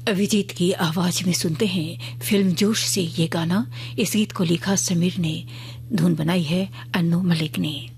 अभिजीत की आवाज में सुनते हैं फिल्म जोश से ये गाना। इस गीत को लिखा समीर ने, धुन बनाई है अन्नू मलिक ने।